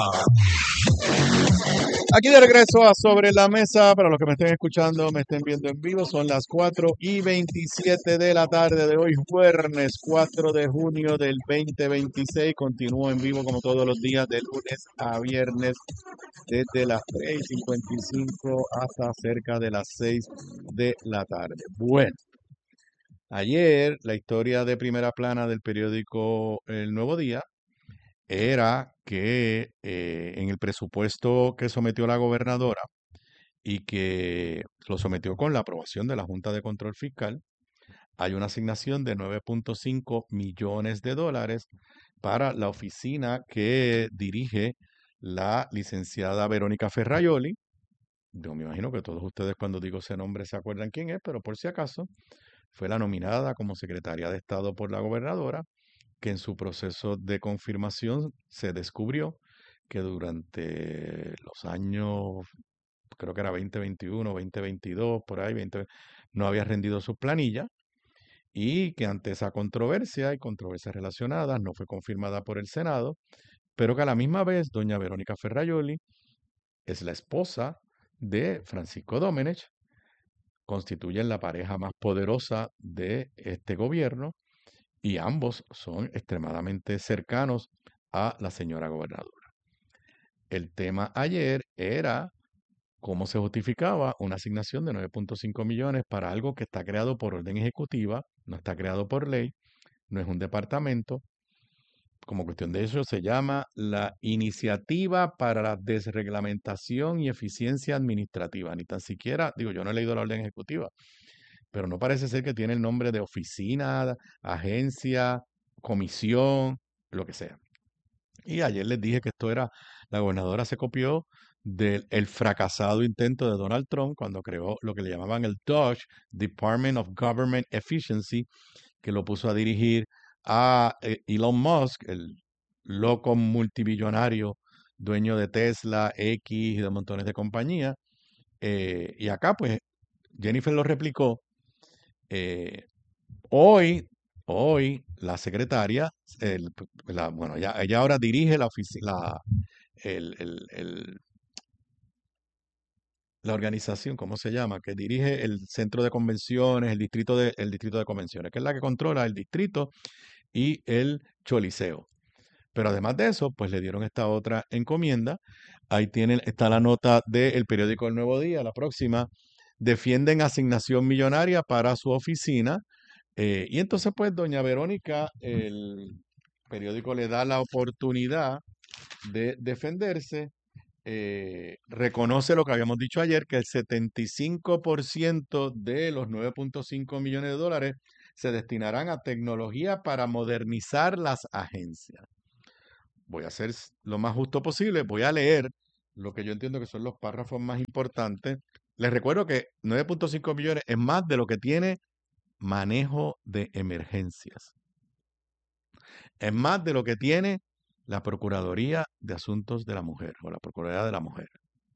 S8: Aquí de regreso a Sobre la Mesa. Para los que me estén escuchando, me estén viendo en vivo, son las cuatro y veintisiete de la tarde de hoy, jueves cuatro de junio del veinte veintiséis. Continúo en vivo como todos los días, de lunes a viernes, desde las tres y cincuenta y cinco hasta cerca de las seis de la tarde. Bueno, ayer la historia de primera plana del periódico El Nuevo Día era que eh, en el presupuesto que sometió la gobernadora y que lo sometió con la aprobación de la Junta de Control Fiscal, hay una asignación de nueve punto cinco millones de dólares para la oficina que dirige la licenciada Verónica Ferraioli. Yo me imagino que todos ustedes cuando digo ese nombre se acuerdan quién es, pero por si acaso, fue la nominada como secretaria de Estado por la gobernadora, que en su proceso de confirmación se descubrió que durante los años, creo que era veinte veintiuno, veinte veintidós, por ahí, veinte, no había rendido su planilla y que ante esa controversia y controversias relacionadas no fue confirmada por el Senado, pero que a la misma vez doña Verónica Ferraioli es la esposa de Francisco Domenech, constituyen la pareja más poderosa de este gobierno y ambos son extremadamente cercanos a la señora gobernadora. El tema ayer era cómo se justificaba una asignación de nueve punto cinco millones para algo que está creado por orden ejecutiva, no está creado por ley, no es un departamento. Como cuestión de eso se llama la Iniciativa para la Desreglamentación y Eficiencia Administrativa. Ni tan siquiera, digo, yo no he leído la orden ejecutiva, pero no parece ser que tiene el nombre de oficina, agencia, comisión, lo que sea. Y ayer les dije que esto era, la gobernadora se copió del el fracasado intento de Donald Trump cuando creó lo que le llamaban el D O G, Department of Government Efficiency, que lo puso a dirigir a Elon Musk, el loco multibillonario, dueño de Tesla, X y de montones de compañías. Eh, y acá, pues, Jennifer lo replicó. Eh, hoy, hoy, la secretaria, el, la, bueno, ya, ella ahora dirige la oficina, el, el, el, la organización, ¿cómo se llama? Que dirige el centro de convenciones, el distrito de, el distrito de convenciones, que es la que controla el distrito y el Choliseo. Pero además de eso, pues le dieron esta otra encomienda. Ahí tienen, está la nota del periódico El Nuevo Día, la próxima. Defienden asignación millonaria para su oficina. Eh, y entonces, pues, doña Verónica, el periódico le da la oportunidad de defenderse. Eh, reconoce lo que habíamos dicho ayer, que el setenta y cinco por ciento de los nueve punto cinco millones de dólares se destinarán a tecnología para modernizar las agencias. Voy a hacer lo más justo posible, voy a leer lo que yo entiendo que son los párrafos más importantes. Les recuerdo que nueve punto cinco millones es más de lo que tiene manejo de emergencias. Es más de lo que tiene la Procuraduría de Asuntos de la Mujer o la Procuraduría de la Mujer.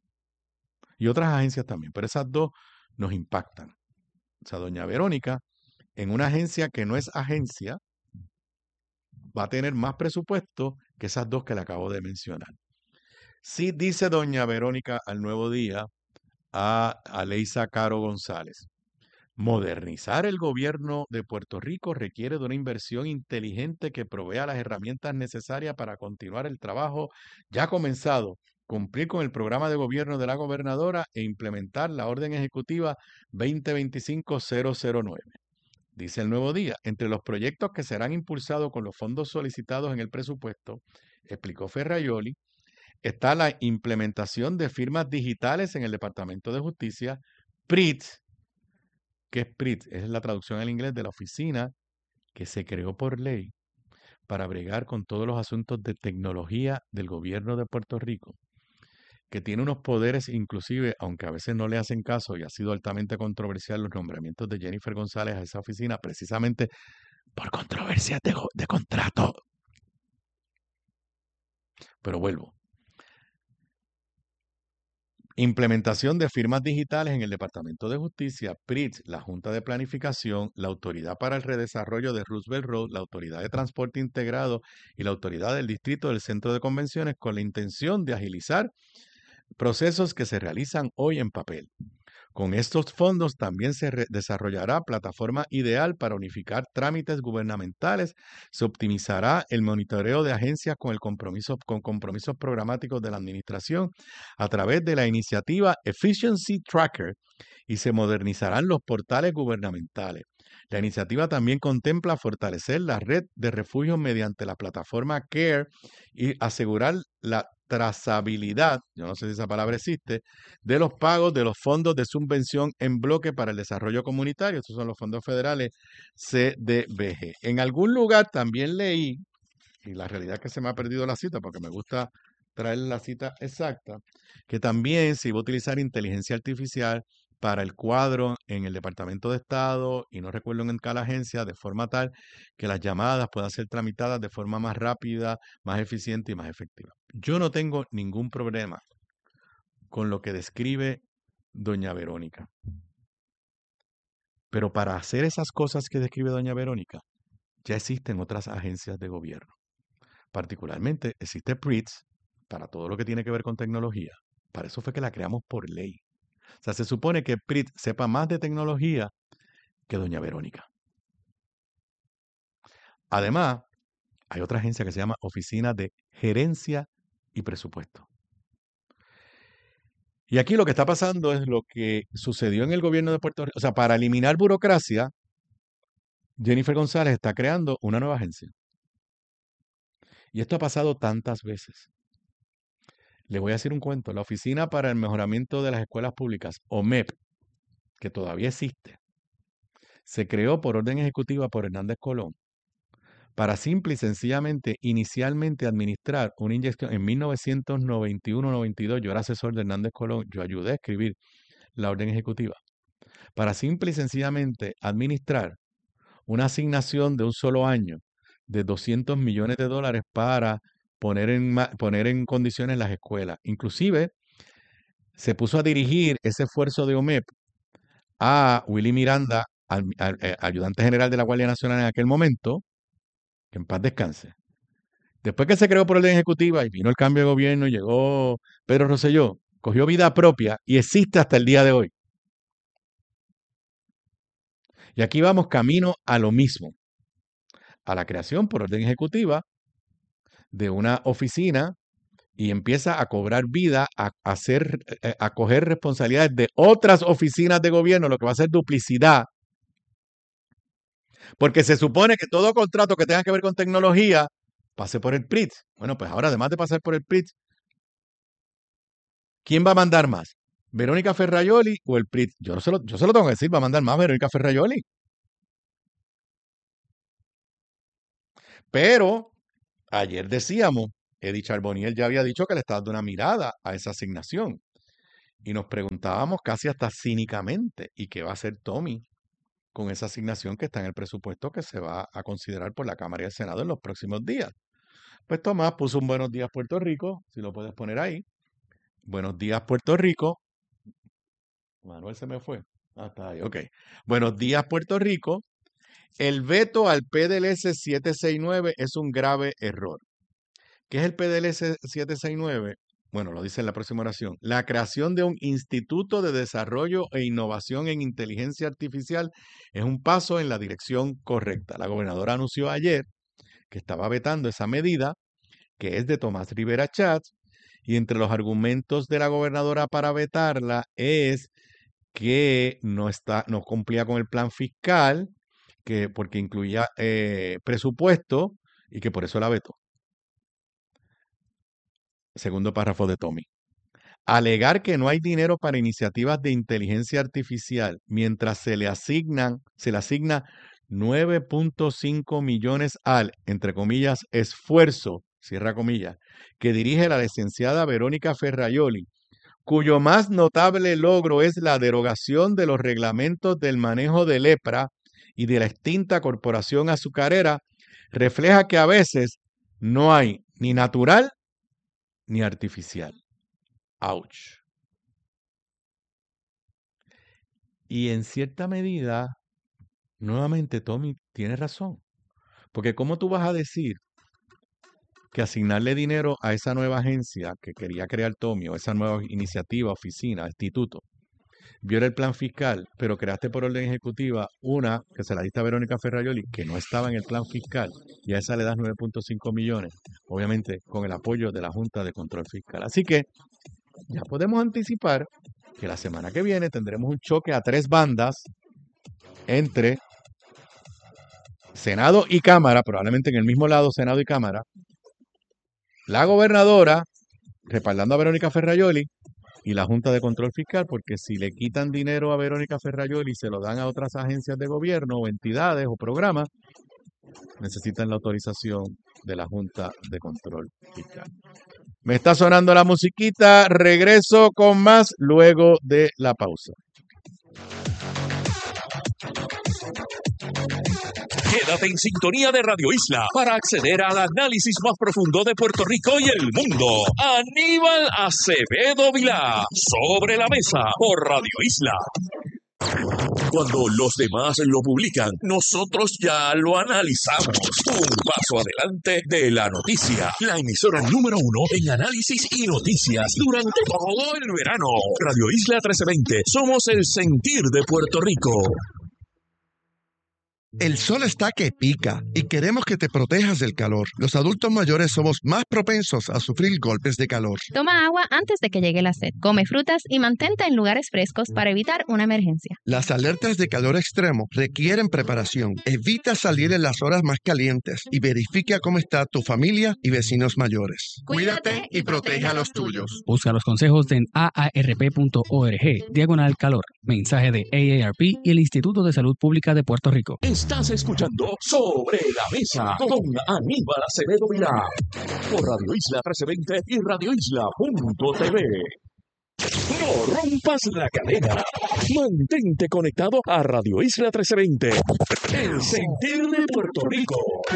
S8: Y otras agencias también, pero esas dos nos impactan. O sea, doña Verónica, en una agencia que no es agencia, va a tener más presupuesto que esas dos que le acabo de mencionar. Sí dice doña Verónica al Nuevo Día a Aleisa Caro González. Modernizar el gobierno de Puerto Rico requiere de una inversión inteligente que provea las herramientas necesarias para continuar el trabajo ya comenzado, cumplir con el programa de gobierno de la gobernadora e implementar la orden ejecutiva veinte veinticinco cero cero nueve. Dice el Nuevo Día, entre los proyectos que serán impulsados con los fondos solicitados en el presupuesto, explicó Ferraioli, está la implementación de firmas digitales en el Departamento de Justicia, P R I T, que es P R I T, es la traducción al inglés de la oficina que se creó por ley para bregar con todos los asuntos de tecnología del gobierno de Puerto Rico, que tiene unos poderes inclusive, aunque a veces no le hacen caso y ha sido altamente controversial los nombramientos de Jennifer González a esa oficina precisamente por controversias de, de contrato. Pero vuelvo. Implementación de firmas digitales en el Departamento de Justicia, P R I T, la Junta de Planificación, la Autoridad para el Redesarrollo de Roosevelt Road, la Autoridad de Transporte Integrado y la Autoridad del Distrito del Centro de Convenciones con la intención de agilizar procesos que se realizan hoy en papel. Con estos fondos también se desarrollará plataforma ideal para unificar trámites gubernamentales, se optimizará el monitoreo de agencias con, el compromiso, con compromisos programáticos de la administración a través de la iniciativa Efficiency Tracker y se modernizarán los portales gubernamentales. La iniciativa también contempla fortalecer la red de refugios mediante la plataforma CARE y asegurar la trazabilidad, yo no sé si esa palabra existe, de los pagos de los fondos de subvención en bloque para el desarrollo comunitario. Estos son los fondos federales C D B G. En algún lugar también leí, y la realidad es que se me ha perdido la cita porque me gusta traer la cita exacta, que también se iba a utilizar inteligencia artificial para el cuadro en el Departamento de Estado y no recuerdo en cada agencia, de forma tal que las llamadas puedan ser tramitadas de forma más rápida, más eficiente y más efectiva. Yo no tengo ningún problema con lo que describe doña Verónica. Pero para hacer esas cosas que describe doña Verónica, ya existen otras agencias de gobierno. Particularmente existe P R I T para todo lo que tiene que ver con tecnología. Para eso fue que la creamos por ley. O sea, se supone que P R I T sepa más de tecnología que doña Verónica. Además, hay otra agencia que se llama Oficina de Gerencia y Presupuesto. Y aquí lo que está pasando es lo que sucedió en el gobierno de Puerto Rico. O sea, para eliminar burocracia, Jennifer González está creando una nueva agencia. Y esto ha pasado tantas veces. Le voy a decir un cuento. La Oficina para el Mejoramiento de las Escuelas Públicas, O M E P, que todavía existe, se creó por orden ejecutiva por Hernández Colón para simple y sencillamente inicialmente administrar una inyección. En mil novecientos noventa y uno noventa y dos, yo era asesor de Hernández Colón, yo ayudé a escribir la orden ejecutiva, para simple y sencillamente administrar una asignación de un solo año de doscientos millones de dólares para poner en, poner en condiciones las escuelas. Inclusive, se puso a dirigir ese esfuerzo de O M E P a Willy Miranda, al, al, al ayudante general de la Guardia Nacional en aquel momento, que en paz descanse. Después que se creó por orden ejecutiva y vino el cambio de gobierno y llegó Pedro Rosselló, cogió vida propia y existe hasta el día de hoy. Y aquí vamos camino a lo mismo, a la creación por orden ejecutiva de una oficina y empieza a cobrar vida, a, hacer, a coger responsabilidades de otras oficinas de gobierno, lo que va a ser duplicidad. Porque se supone que todo contrato que tenga que ver con tecnología pase por el P R I T. Bueno, pues ahora además de pasar por el P R I T, ¿quién va a mandar más? ¿Verónica Ferraioli o el P R I T? Yo, no se lo, yo se lo tengo que decir, va a mandar más Verónica Ferraioli. Pero ayer decíamos, Eddie Charbonnier ya había dicho que le estaba dando una mirada a esa asignación. Y nos preguntábamos casi hasta cínicamente, ¿y qué va a hacer Tommy con esa asignación que está en el presupuesto que se va a considerar por la Cámara y el Senado en los próximos días? Pues Tomás puso un buenos días Puerto Rico, si lo puedes poner ahí. Buenos días Puerto Rico. Manuel se me fue. Ah, está ahí, ok. Buenos días Puerto Rico. El veto al P D L S setecientos sesenta y nueve es un grave error. ¿Qué es el P D L S setecientos sesenta y nueve? Bueno, lo dice en la próxima oración. La creación de un Instituto de Desarrollo e Innovación en Inteligencia Artificial es un paso en la dirección correcta. La gobernadora anunció ayer que estaba vetando esa medida, que es de Tomás Rivera Schatz, y entre los argumentos de la gobernadora para vetarla es que no, está, no cumplía con el plan fiscal, que porque incluía eh, presupuesto y que por eso la vetó. Segundo párrafo de Tommy. Alegar que no hay dinero para iniciativas de inteligencia artificial mientras se le asignan, se le asigna nueve punto cinco millones al, entre comillas, esfuerzo, cierra comillas, que dirige la licenciada Verónica Ferraioli, cuyo más notable logro es la derogación de los reglamentos del manejo de lepra y de la extinta corporación azucarera, refleja que a veces no hay ni natural ni artificial. Ouch. Y en cierta medida, nuevamente Tommy tiene razón. Porque ¿cómo tú vas a decir que asignarle dinero a esa nueva agencia que quería crear Tommy, o esa nueva iniciativa, oficina, instituto, viola el plan fiscal, pero creaste por orden ejecutiva una que se la diste a Verónica Ferraioli, que no estaba en el plan fiscal, y a esa le das nueve punto cinco millones, obviamente con el apoyo de la Junta de Control Fiscal. Así que ya podemos anticipar que la semana que viene tendremos un choque a tres bandas entre Senado y Cámara, probablemente en el mismo lado Senado y Cámara, la gobernadora respaldando a Verónica Ferraioli y la Junta de Control Fiscal, porque si le quitan dinero a Verónica Ferraioli y se lo dan a otras agencias de gobierno o entidades o programas, necesitan la autorización de la Junta de Control Fiscal. Me está sonando la musiquita, regreso con más luego de la pausa.
S7: Quédate en sintonía de Radio Isla para acceder al análisis más profundo de Puerto Rico y el mundo. Aníbal Acevedo Vilá, Sobre la Mesa, por Radio Isla. Cuando los demás lo publican, nosotros ya lo analizamos. Un paso adelante de la noticia. La emisora número uno en análisis y noticias durante todo el verano. Radio Isla trece veinte. Somos el sentir de Puerto Rico.
S9: El sol está que pica y queremos que te protejas del calor. Los adultos mayores somos más propensos a sufrir golpes de calor.
S14: Toma agua antes de que llegue la sed. Come frutas y mantente en lugares frescos para evitar una emergencia.
S9: Las alertas de calor extremo requieren preparación. Evita salir en las horas más calientes y verifica cómo está tu familia y vecinos mayores.
S14: Cuídate y protege a los tuyos.
S6: Busca los consejos en a a r p punto org, diagonal calor. Mensaje de A A R P y el Instituto de Salud Pública de Puerto Rico.
S7: Estás escuchando Sobre la Mesa con Aníbal Acevedo Vilá por Radio Isla trece veinte y radio isla punto t v. No rompas la cadena. Mantente conectado a Radio Isla trece veinte. El sentir de Puerto Rico.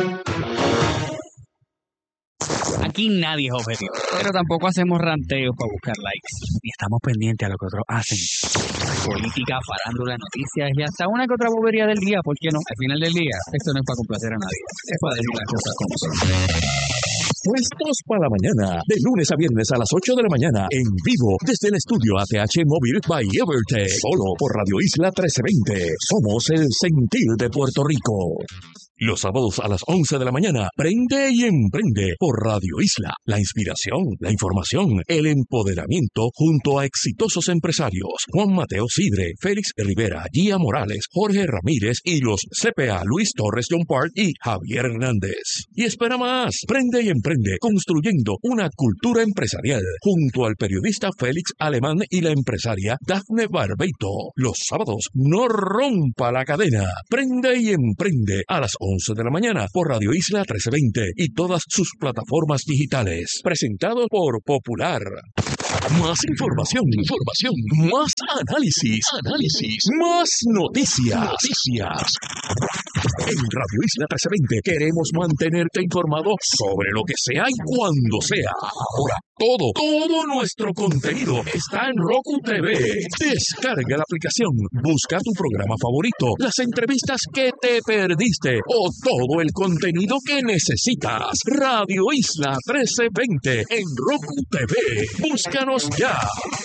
S6: Aquí nadie es objetivo, pero tampoco hacemos ranteos para buscar likes. Ni estamos pendientes a lo que otros hacen. Política, farándula, noticias y hasta una que otra bobería del día, ¿por qué no? Al final del día, esto no es para complacer a nadie, es para decir las cosas como son.
S7: Puestos para la mañana, de lunes a viernes a las ocho de la mañana, en vivo, desde el estudio A T H Móvil by Evertech, solo por Radio Isla trece veinte. Somos el sentir de Puerto Rico. Los sábados a las once de la mañana, Prende y Emprende por Radio Isla. La inspiración, la información, el empoderamiento junto a exitosos empresarios. Juan Mateo Sidre, Félix Rivera, Gia Morales, Jorge Ramírez y los C P A Luis Torres John Park y Javier Hernández. Y espera más, Prende y Emprende, construyendo una cultura empresarial junto al periodista Félix Alemán y la empresaria Dafne Barbeito. Los sábados, no rompa la cadena. Prende y Emprende a las once de la mañana por Radio Isla trece veinte y todas sus plataformas digitales. Presentado por Popular. Más información, información, más análisis, análisis, más noticias, noticias. En Radio Isla trece veinte queremos mantenerte informado sobre lo que sea y cuando sea. Ahora, todo, todo nuestro contenido está en Roku T V. Descarga la aplicación, busca tu programa favorito, las entrevistas que te perdiste o todo el contenido que necesitas. Radio Isla trece veinte en Roku T V. Búscanos ya.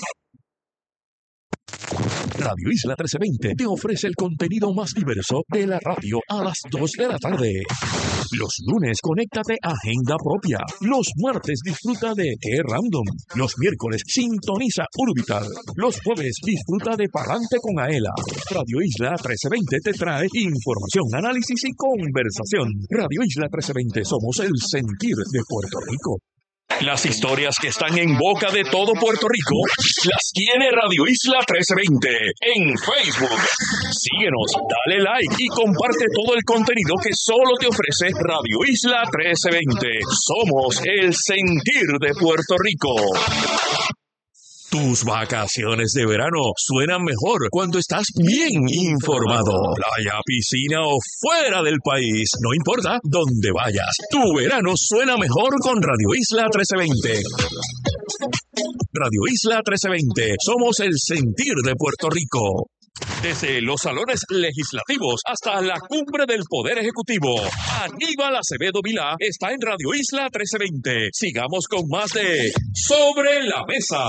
S7: Radio Isla trece veinte te ofrece el contenido más diverso de la radio a las dos de la tarde. Los lunes, conéctate a Agenda Propia. Los martes, disfruta de Qué Random. Los miércoles, sintoniza Urbital. Los jueves, disfruta de Palante con Aela. Radio Isla trece veinte te trae información, análisis y conversación. Radio Isla trece veinte, somos el sentir de Puerto Rico. Las historias que están en boca de todo Puerto Rico las tiene Radio Isla trece veinte en Facebook. Síguenos, dale like y comparte todo el contenido que solo te ofrece Radio Isla trece veinte. Somos el sentir de Puerto Rico. Tus vacaciones de verano suenan mejor cuando estás bien informado. Playa, piscina o fuera del país, no importa dónde vayas. Tu verano suena mejor con Radio Isla trece veinte. Radio Isla trece veinte, somos el sentir de Puerto Rico. Desde los salones legislativos hasta la cumbre del Poder Ejecutivo, Aníbal Acevedo Vilá está en Radio Isla trece veinte. Sigamos con más de Sobre la Mesa.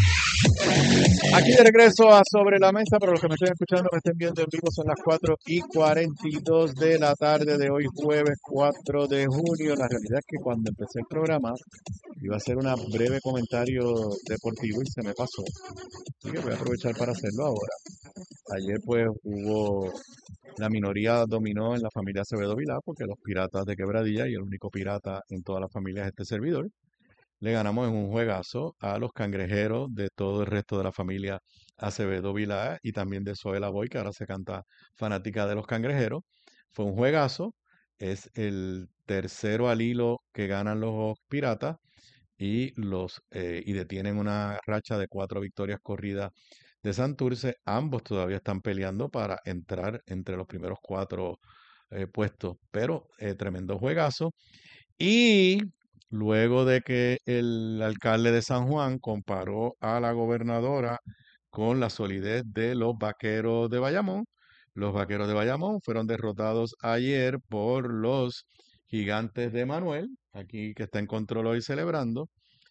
S8: Aquí de regreso a Sobre la Mesa, para los que me estén escuchando, me estén viendo en vivo, son las cuatro y cuarenta y dos de la tarde de hoy, jueves cuatro de junio. La realidad es que cuando empecé el programa iba a hacer un breve comentario deportivo y se me pasó. Así que voy a aprovechar para hacerlo ahora. Ayer pues hubo, la minoría dominó en la familia Acevedo Vilá porque los Piratas de Quebradilla, y el único pirata en toda la familia es este servidor, le ganamos en un juegazo a los Cangrejeros de todo el resto de la familia Acevedo Vilá y también de Zoela Boy, que ahora se canta fanática de los Cangrejeros. Fue un juegazo, es el tercero al hilo que ganan los Piratas y, los, eh, y detienen una racha de cuatro victorias corridas de Santurce. Ambos todavía están peleando para entrar entre los primeros cuatro eh, puestos, pero eh, tremendo juegazo. Y luego de que el alcalde de San Juan comparó a la gobernadora con la solidez de los Vaqueros de Bayamón, los Vaqueros de Bayamón fueron derrotados ayer por los Gigantes de Manuel, aquí que está en control hoy celebrando.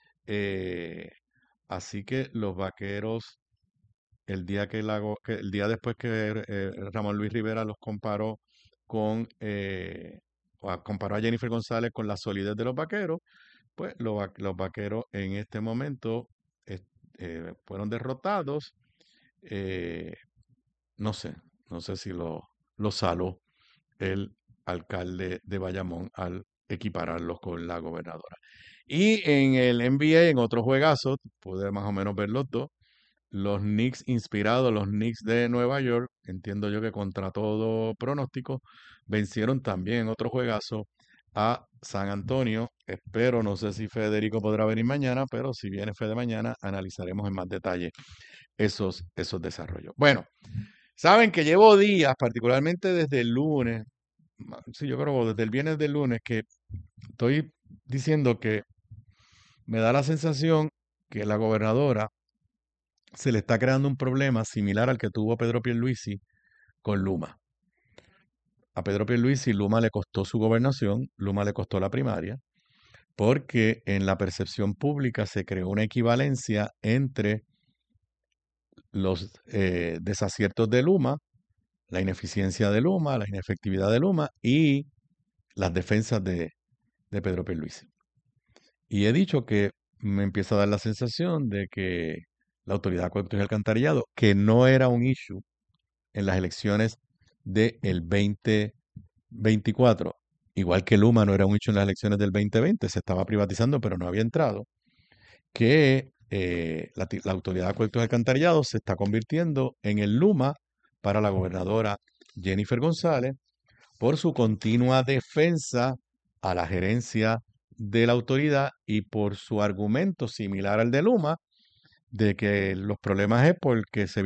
S8: Eh, así que los Vaqueros, el día que, la, que el día después que eh, Ramón Luis Rivera los comparó con eh, comparó a Jennifer González con la solidez de los Vaqueros, pues los, los Vaqueros en este momento eh, eh, fueron derrotados. Eh, no sé, no sé si lo, lo saló el alcalde de Bayamón al equipararlos con la gobernadora. Y en el N B A, en otro juegazo, pude más o menos ver los dos. Los Knicks inspirados, los Knicks de Nueva York, entiendo yo que contra todo pronóstico, vencieron también en otro juegazo a San Antonio. Espero, no sé si Federico podrá venir mañana, pero si viene Fede mañana, analizaremos en más detalle esos, esos desarrollos. Bueno, saben que llevo días, particularmente desde el lunes, sí, yo creo desde el viernes del lunes, que estoy diciendo que me da la sensación que la gobernadora se le está creando un problema similar al que tuvo Pedro Pierluisi con Luma. A Pedro Pierluisi Luma le costó su gobernación, Luma le costó la primaria, porque en la percepción pública se creó una equivalencia entre los eh, desaciertos de Luma, la ineficiencia de Luma, la inefectividad de Luma y las defensas de, de Pedro Pierluisi. Y he dicho que me empieza a dar la sensación de que la Autoridad de Acueductos y Alcantarillado, que no era un issue en las elecciones del veinte veinticuatro, igual que Luma no era un issue en las elecciones del veinte veinte, se estaba privatizando pero no había entrado, que eh, la, la Autoridad de Acueductos y Alcantarillado se está convirtiendo en el Luma para la gobernadora Jennifer González por su continua defensa a la gerencia de la autoridad y por su argumento similar al de Luma de que los problemas es porque se